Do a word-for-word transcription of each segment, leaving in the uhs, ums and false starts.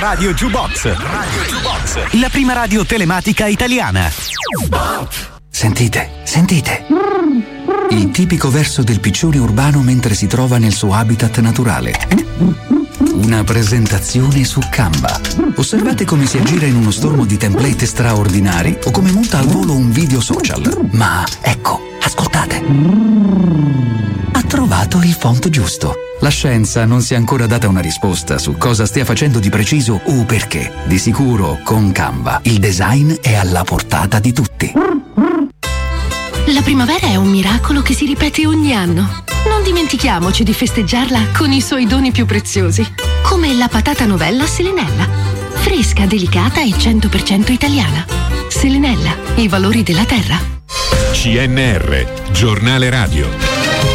Radio Jukebox. Radio Jukebox. La prima radio telematica italiana. Sentite, sentite. Il tipico verso del piccione urbano mentre si trova nel suo habitat naturale. Una presentazione su Canva. Osservate come si aggira in uno stormo di template straordinari o come monta al volo un video social. Ma ecco, ascoltate. Ha trovato il font giusto. La scienza non si è ancora data una risposta su cosa stia facendo di preciso o perché. Di sicuro, con Canva, il design è alla portata di tutti. La primavera è un miracolo che si ripete ogni anno. Non dimentichiamoci di festeggiarla con i suoi doni più preziosi, come la patata novella Selenella. Fresca, delicata e cento per cento italiana. Selenella, i valori della terra. C N R, giornale radio.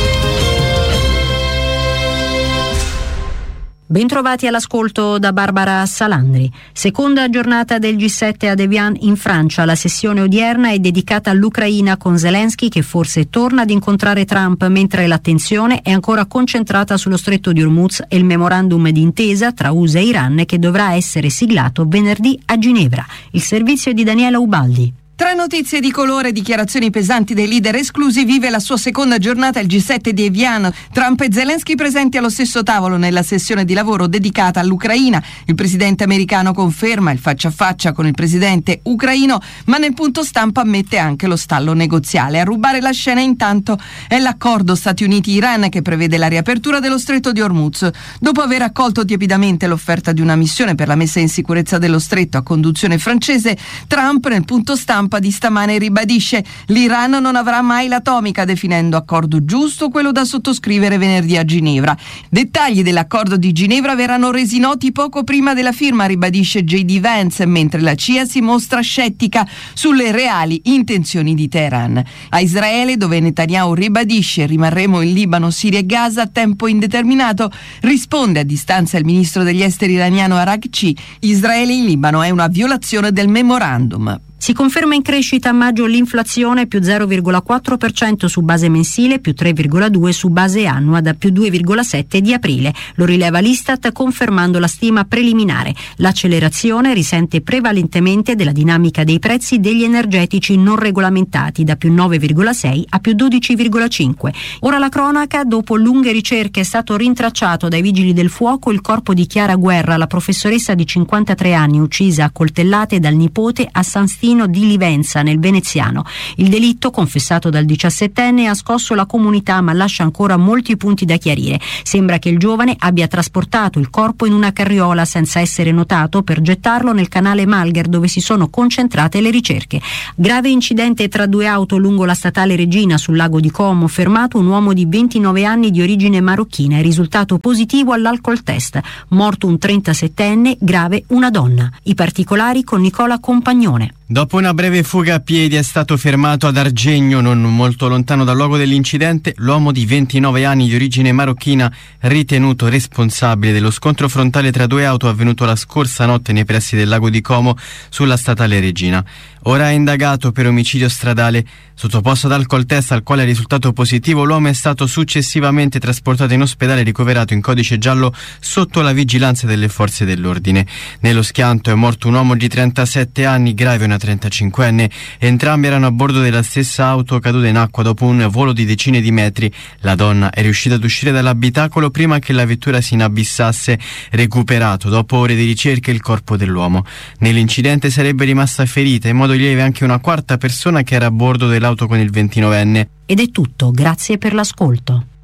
Bentrovati all'ascolto da Barbara Salandri. Seconda giornata del G sette ad Evian in Francia. La sessione odierna è dedicata all'Ucraina con Zelensky che forse torna ad incontrare Trump, mentre l'attenzione è ancora concentrata sullo stretto di Hormuz e il memorandum d'intesa tra U S A e Iran che dovrà essere siglato venerdì a Ginevra. Il servizio è di Daniela Ubaldi. Tra notizie di colore e dichiarazioni pesanti dei leader esclusi, vive la sua seconda giornata il G sette di Evian. Trump e Zelensky presenti allo stesso tavolo nella sessione di lavoro dedicata all'Ucraina. Il presidente americano conferma il faccia a faccia con il presidente ucraino, ma nel punto stampa ammette anche lo stallo negoziale. A rubare la scena intanto è l'accordo Stati Uniti-Iran che prevede la riapertura dello stretto di Hormuz. Dopo aver accolto tiepidamente l'offerta di una missione per la messa in sicurezza dello stretto a conduzione francese, Trump nel punto stampa di stamane ribadisce: l'Iran non avrà mai l'atomica, definendo accordo giusto quello da sottoscrivere venerdì a Ginevra. Dettagli dell'accordo di Ginevra verranno resi noti poco prima della firma, ribadisce J D Vance, mentre la C I A si mostra scettica sulle reali intenzioni di Teheran. A Israele, dove Netanyahu ribadisce rimarremo in Libano, Siria e Gaza a tempo indeterminato, risponde a distanza il ministro degli esteri iraniano Araghchi: Israele in Libano è una violazione del memorandum. Si conferma in crescita a maggio l'inflazione, più zero virgola quattro per cento su base mensile, più tre virgola due per cento su base annua, da più due virgola sette per cento di aprile. Lo rileva l'Istat confermando la stima preliminare. L'accelerazione risente prevalentemente della dinamica dei prezzi degli energetici non regolamentati, da più nove virgola sei per cento a più dodici virgola cinque per cento. Ora la cronaca: dopo lunghe ricerche è stato rintracciato dai vigili del fuoco il corpo di Chiara Guerra, la professoressa di cinquantatré anni uccisa a coltellate dal nipote a San Stino di Livenza nel Veneziano. Il delitto, confessato dal diciassettenne, ha scosso la comunità ma lascia ancora molti punti da chiarire. Sembra che il giovane abbia trasportato il corpo in una carriola senza essere notato per gettarlo nel canale Malgher, dove si sono concentrate le ricerche. Grave incidente tra due auto lungo la statale Regina sul lago di Como. Fermato un uomo di ventinove anni di origine marocchina, è risultato positivo all'alcol test. Morto un trentasettenne, grave una donna. I particolari con Nicola Compagnone. Dopo una breve fuga a piedi è stato fermato ad Argegno, non molto lontano dal luogo dell'incidente, l'uomo di ventinove anni di origine marocchina, ritenuto responsabile dello scontro frontale tra due auto avvenuto la scorsa notte nei pressi del lago di Como sulla statale Regina. Ora è indagato per omicidio stradale. Sottoposto ad alcol test al quale è risultato positivo, l'uomo è stato successivamente trasportato in ospedale e ricoverato in codice giallo sotto la vigilanza delle forze dell'ordine. Nello schianto è morto un uomo di trentasette anni, grave una trentacinquenne. Entrambi erano a bordo della stessa auto caduta in acqua dopo un volo di decine di metri. La donna è riuscita ad uscire dall'abitacolo prima che la vettura si inabissasse. Recuperato dopo ore di ricerche il corpo dell'uomo. Nell'incidente sarebbe rimasta ferita in modo lieve anche una quarta persona che era a bordo dell'auto con il ventinovenne. Ed è tutto, grazie per l'ascolto.